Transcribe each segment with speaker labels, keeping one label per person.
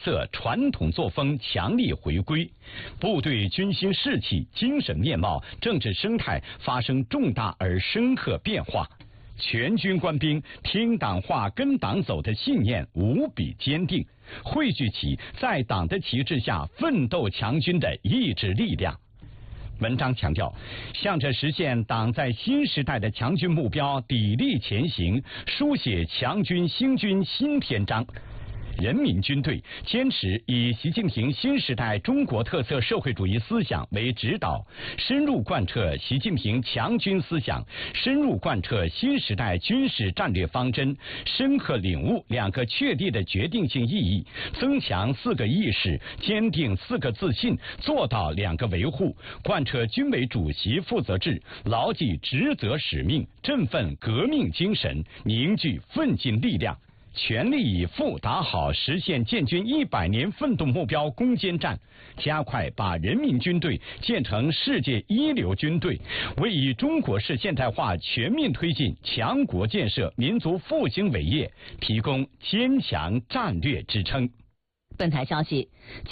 Speaker 1: 色、传统作风强力回归，部队军心士气、精神面貌、政治生态发生重大而深刻变化。全军官兵听党话、跟党走的信念无比坚定，汇聚起在党的旗帜下奋斗强军的意志力量。文章强调，向着实现党在新时代的强军目标砥砺前行，书写强军兴军新篇章。人民军队坚持以习近平新时代中国特色社会主义思想为指导，深入贯彻习近平强军思想，深入贯彻新时代军事战略方针，深刻领悟2个确立的决定性意义，增强4个意识，坚定4个自信，做到2个维护，贯彻军委主席负责制，牢记职责使命，振奋革命精神，凝聚奋进力量，全力以赴打好实现建军100年奋斗目标攻坚战，加快把人民军队建成世界一流军队，为以中国式现代化全面推进强国建设、民族复兴伟业提供坚强战略支撑。
Speaker 2: 本台消息，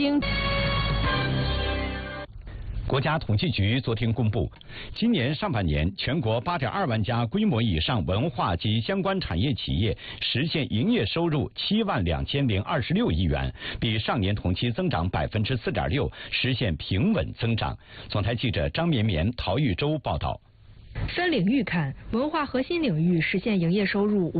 Speaker 1: 国家统计局昨天公布，今年上半年全国8.2万家规模以上文化及相关产业企业实现营业收入72026亿元，比上年同期增长4.6%，实现平稳增长。总台记者张绵绵、陶玉洲报道。
Speaker 3: 分领域看，文化核心领域实现营业收入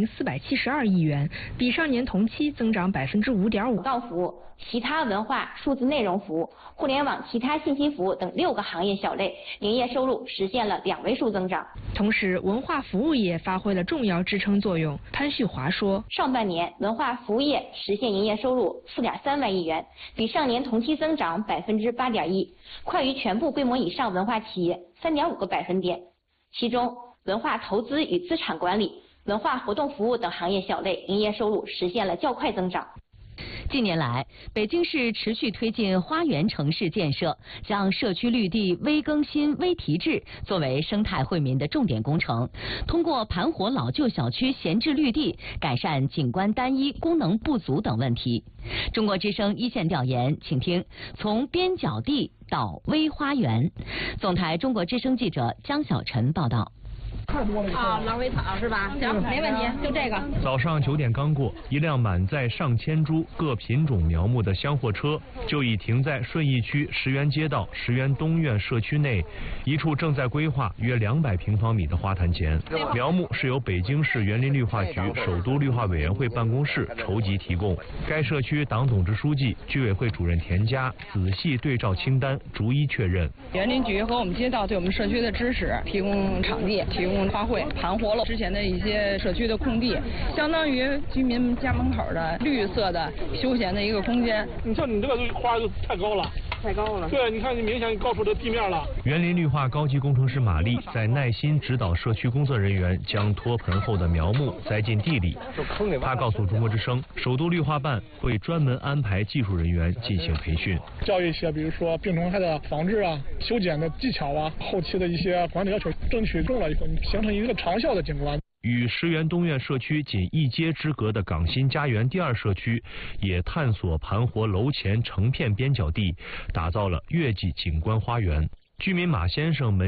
Speaker 3: 50472亿元，比上年同期增长5.5%。
Speaker 4: 广告服务、其他文化数字内容服务、互联网其他信息服务等6个行业小类营业收入实现了2位数增长。
Speaker 3: 同时，文化服务业发挥了重要支撑作用。潘旭华说，
Speaker 4: 上半年文化服务业实现营业收入4.3万亿元，比上年同期增长8.1%，快于全部规模以上文化企业3.5个百分点。其中，文化投资与资产管理、文化活动服务等行业小类营业收入实现了较快增长。
Speaker 2: 近年来，北京市持续推进花园城市建设，将社区绿地微更新、微提质作为生态惠民的重点工程，通过盘活老旧小区闲置绿地，改善景观单一、功能不足等问题。中国之声一线调研，请听从边角地到微花园。总台中国之声记者江小晨报道。
Speaker 5: 狼尾草是吧？行，没问题，就这个。
Speaker 6: 早上9点刚过，一辆满载上千株各品种苗木的厢货车就已停在顺义区石园街道石园东苑社区内一处正在规划约200平方米的花坛前。苗木是由北京市园林绿化局首都绿化委员会办公室筹集提供。该社区党总支书记、居委会主任田家仔细对照清单，逐一确认。
Speaker 5: 园林局和我们街道对我们社区的支持，提供场地，提供花卉，盘活了之前的一些社区的空地，相当于居民家门口的绿色的休闲的一个空间。
Speaker 7: 你说你这个花就太高了。太高了，对，你看你明显高出这地面了。
Speaker 6: 园林绿化高级工程师马丽在耐心指导社区工作人员将脱盆后的苗木栽进地里。他告诉中国之声，首都绿化办会专门安排技术人员进行培训，
Speaker 7: 教育一些比如说病虫害的防治啊、修剪的技巧啊、后期的一些管理要求，争取中了以后，形成一个长效的景观。
Speaker 6: 与石园东苑社区仅1街之隔的港新家园第2社区，也探索盘活楼前成片边角地，打造了月季景观花园。居民马先生门